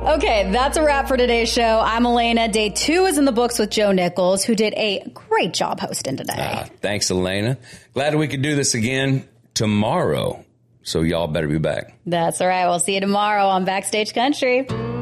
Okay, that's a wrap for today's show. I'm Elena. Day 2 is in the books with Joe Nichols, who did a great job hosting today. Thanks, Elena. Glad we could do this again tomorrow. So y'all better be back. That's all right. We'll see you tomorrow on Backstage Country.